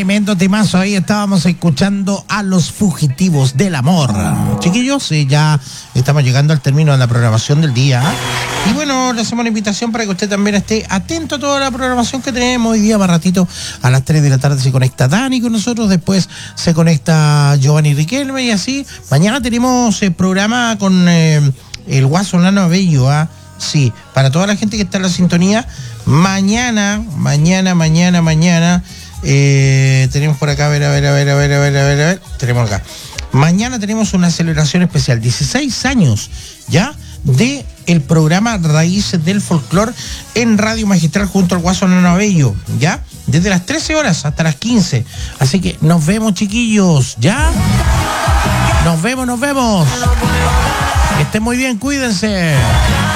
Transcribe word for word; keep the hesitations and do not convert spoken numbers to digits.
Tremendo temazo, ahí estábamos escuchando a Los Fugitivos del Amor. Chiquillos, eh, ya estamos llegando al término de la programación del día. Y bueno, le hacemos una invitación para que usted también esté atento a toda la programación que tenemos. Hoy día, más ratito, a las tres de la tarde se conecta Dani con nosotros, después se conecta Giovanni Riquelme y así. Mañana tenemos el programa con eh, el Guaso Nano Bello, ¿ah? Sí, para toda la gente que está en la sintonía, mañana, mañana, mañana, mañana, eh, tenemos por acá, a ver, a ver, a ver, a ver, a ver, a ver, a ver, tenemos acá. Mañana tenemos una celebración especial, dieciséis años, ¿ya? De el programa Raíces del Folclor en Radio Magistral junto al Guaso Nano Bello, ¿ya? Desde las trece horas hasta las quince. Así que nos vemos, chiquillos, ¿ya? Nos vemos, nos vemos. Que estén muy bien, cuídense.